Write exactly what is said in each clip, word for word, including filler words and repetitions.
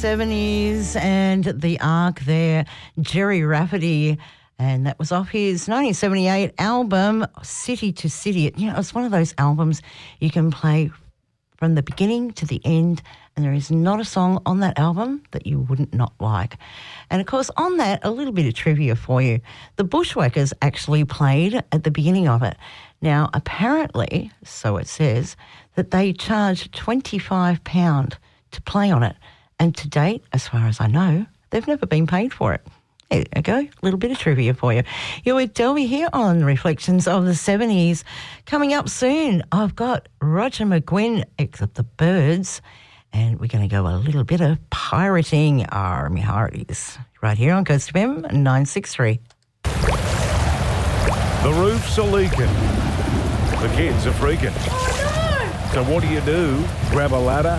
seventies and the Ark there, Jerry Rafferty, and that was off his nineteen seventy-eight album, City to City. You know, it's one of those albums you can play from the beginning to the end, and there is not a song on that album that you wouldn't not like. And, of course, on that, a little bit of trivia for you. The Bushwhackers actually played at the beginning of it. Now, apparently, so it says, that they charged twenty-five pounds to play on it. And to date, as far as I know, they've never been paid for it. There you go, a little bit of trivia for you. You're with Delby here on Reflections of the seventies. Coming up soon, I've got Roger McGuinn, except the Birds, and we're going to go a little bit of pirating our Miharis right here on Coast F M nine sixty-three. The roofs are leaking. The kids are freaking. Oh, no! So what do you do? Grab a ladder?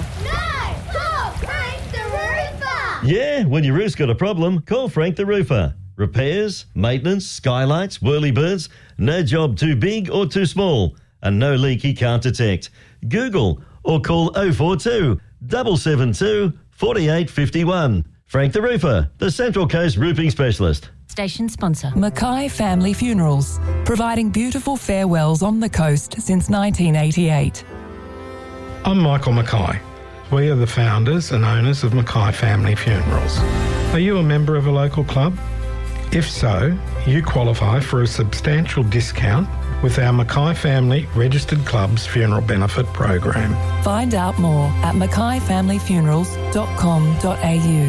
Yeah, when your roof's got a problem, call Frank the Roofer. Repairs, maintenance, skylights, whirlybirds, no job too big or too small, and no leak he can't detect. Google or call oh four two, seven seven two, four eight five one. Frank the Roofer, the Central Coast roofing specialist. Station sponsor. Mackay Family Funerals, providing beautiful farewells on the coast since nineteen eighty-eight. I'm Michael Mackay. We are the founders and owners of Mackay Family Funerals. Are you a member of a local club? If so, you qualify for a substantial discount with our Mackay Family Registered Clubs Funeral Benefit Program. Find out more at mackay family funerals dot com dot a u.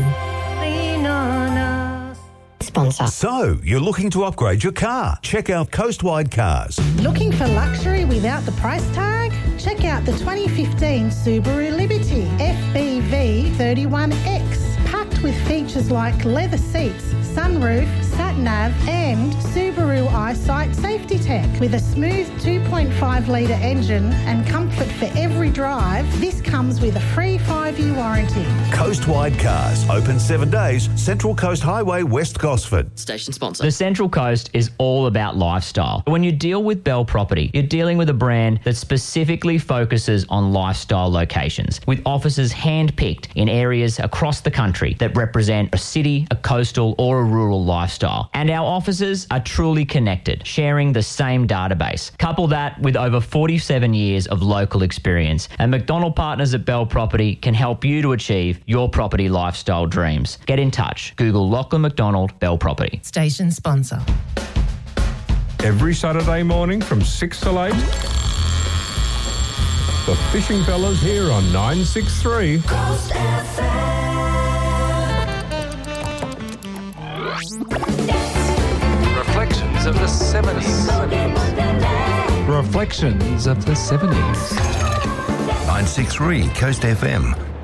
Sponsor. So, you're looking to upgrade your car? Check out Coastwide Cars. Looking for luxury without the price tag? Check out the twenty fifteen Subaru Liberty F B V thirty-one X. Packed with features like leather seats, sunroof, sat-nav and Subaru EyeSight safety tech. With a smooth two point five litre engine and comfort for every drive, this comes with a free five-year warranty. Coastwide Cars. Open seven days. Central Coast Highway, West Gosford. Station sponsor. The Central Coast is all about lifestyle. When you deal with Bell Property, you're dealing with a brand that specifically focuses on lifestyle locations, with offices hand-picked in areas across the country that represent a city, a coastal or a rural lifestyle. And our offices are truly connected, sharing the same database. Couple that with over forty-seven years of local experience, and McDonald Partners at Bell Property can help you to achieve your property lifestyle dreams. Get in touch. Google Lachlan McDonald Bell Property. Station sponsor. Every Saturday morning from six till eight, the Fishing Fellas here on nine sixty-three. Coast F M. Reflections of the seventies. Reflections of the seventies. nine sixty-three Coast F M.